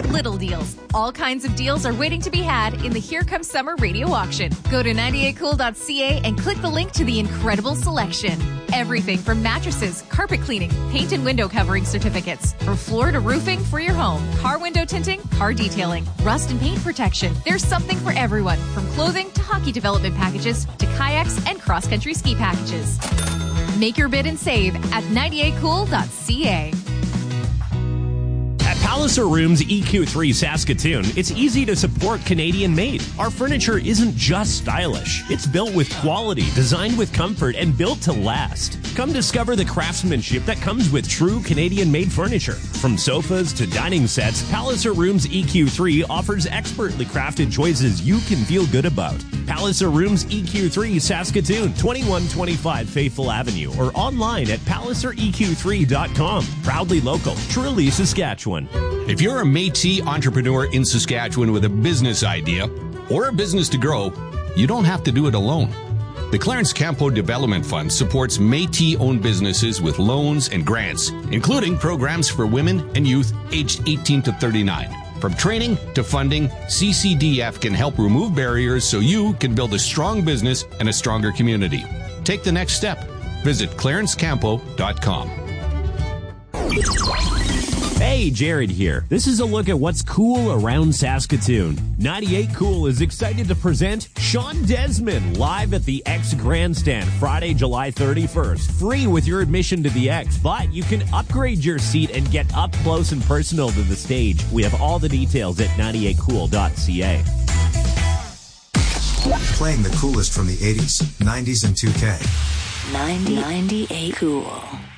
little deals. All kinds of deals are waiting to be had in the Here Comes Summer radio auction. Go to 98cool.ca and click the link to the incredible selection. Everything from mattresses, carpet cleaning, paint and window covering certificates, from floor to roofing for your home, car window tinting, car detailing, rust and paint protection. There's something for everyone, from clothing to hockey development packages to kayaks and cross-country ski packages. Make your bid and save at 98cool.ca. At Palliser Rooms EQ3 Saskatoon, it's easy to support Canadian made. Our furniture isn't just stylish. It's built with quality, designed with comfort, and built to last. Come discover the craftsmanship that comes with true Canadian made furniture. From sofas to dining sets, Palliser Rooms EQ3 offers expertly crafted choices you can feel good about. Palliser Rooms EQ3 Saskatoon, 2125 Faithful Avenue, or online at pallisereq3.com. Proudly local, truly Saskatchewan. If you're a Métis entrepreneur in Saskatchewan with a business idea or a business to grow, you don't have to do it alone. The Clarence Campo Development Fund supports Métis-owned businesses with loans and grants, including programs for women and youth aged 18 to 39. From training to funding, CCDF can help remove barriers so you can build a strong business and a stronger community. Take the next step. Visit clarencecampo.com. Hey, Jared here. This is a look at what's cool around Saskatoon. 98 Cool is excited to present Sean Desmond live at the X Grandstand Friday, July 31st. Free with your admission to the X, but you can upgrade your seat and get up close and personal to the stage. We have all the details at 98cool.ca. Playing the coolest from the 80s, 90s, and 2K. 98 Cool.